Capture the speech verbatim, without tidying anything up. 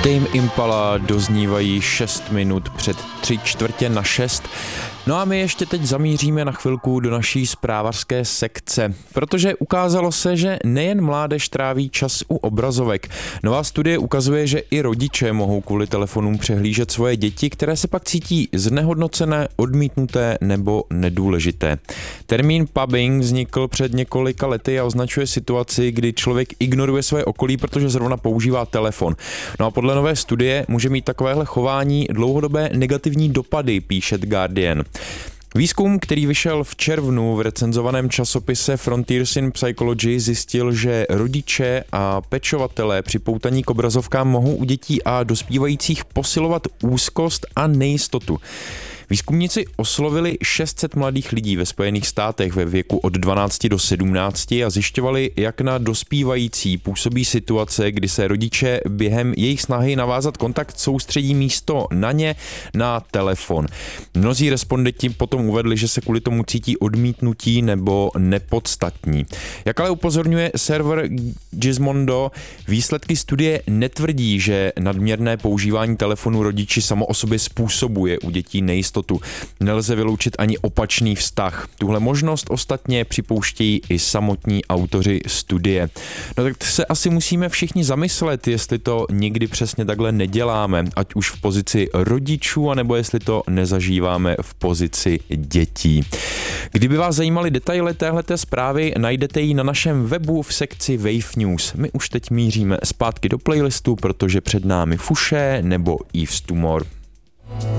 Tame Impala doznívají šest minut před tři čtvrtě na šest. No a my ještě teď zamíříme na chvilku do naší zprávařské sekce, protože ukázalo se, že nejen mládež tráví čas u obrazovek. Nová studie ukazuje, že i rodiče mohou kvůli telefonům přehlížet svoje děti, které se pak cítí znehodnocené, odmítnuté nebo nedůležité. Termín pubbing vznikl před několika lety a označuje situaci, kdy člověk ignoruje své okolí, protože zrovna používá telefon. No a podle nové studie může mít takovéhle chování dlouhodobé negativní dopady, píše The Guardian. Výzkum, který vyšel v červnu v recenzovaném časopise Frontiers in Psychology, zjistil, že rodiče a pečovatelé připoutaní k obrazovkám mohou u dětí a dospívajících posilovat úzkost a nejistotu. Výzkumníci oslovili šest set mladých lidí ve Spojených státech ve věku od dvanácti do sedmnácti a zjišťovali, jak na dospívající působí situace, kdy se rodiče během jejich snahy navázat kontakt soustředí místo na ně na telefon. Mnozí respondenti potom uvedli, že se kvůli tomu cítí odmítnutí nebo nepodstatní. Jak ale upozorňuje server Gizmondo, výsledky studie netvrdí, že nadměrné používání telefonu rodiči samo o sobě způsobuje u dětí nejistotu. Nelze vyloučit ani opačný vztah. Tuhle možnost ostatně připouštějí i samotní autoři studie. No tak se asi musíme všichni zamyslet, jestli to někdy přesně takhle neděláme, ať už v pozici rodičů, anebo jestli to nezažíváme v pozici dětí. Kdyby vás zajímaly detaily téhleté zprávy, najdete ji na našem webu v sekci Wave News. My už teď míříme zpátky do playlistu, protože před námi Fuše nebo Yves Tumor.